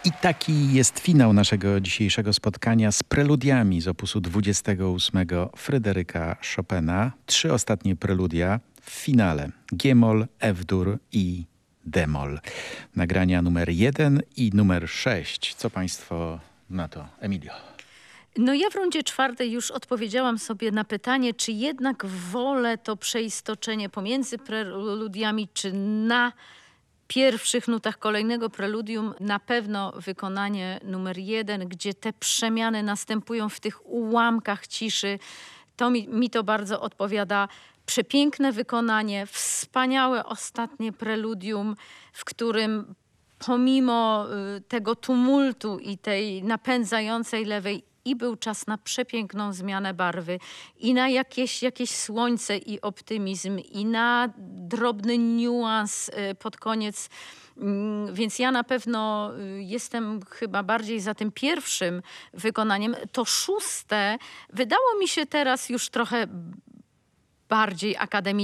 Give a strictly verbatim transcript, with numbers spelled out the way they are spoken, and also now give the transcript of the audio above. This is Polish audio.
I taki jest finał naszego dzisiejszego spotkania z preludiami z opusu dwudziestego ósmego Fryderyka Chopina. Trzy ostatnie preludia w finale: G-moll, F-dur i D-moll. Nagrania numer jeden i numer sześć. Co państwo na to, Emilio? No ja w rundzie czwartej już odpowiedziałam sobie na pytanie, czy jednak wolę to przeistoczenie pomiędzy preludiami, czy na pierwszych nutach kolejnego preludium. Na pewno wykonanie numer jeden, gdzie te przemiany następują w tych ułamkach ciszy. To mi, mi to bardzo odpowiada. Przepiękne wykonanie, wspaniałe ostatnie preludium, w którym pomimo y, tego tumultu i tej napędzającej lewej i był czas na przepiękną zmianę barwy i na jakieś, jakieś słońce i optymizm i na drobny niuans y, pod koniec. Więc ja na pewno jestem chyba bardziej za tym pierwszym wykonaniem. To szóste wydało mi się teraz już trochę bardziej akademiczne.